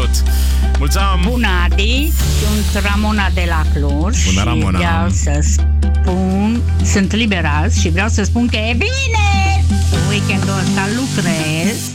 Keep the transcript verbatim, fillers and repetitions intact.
tot. Mulțumim! Bună, Adi! Sunt Ramona de la Cluj. Bună, Ramona! Și vreau să spun... Sunt liberal și vreau să spun că e bine! Weekendul ăsta lucrez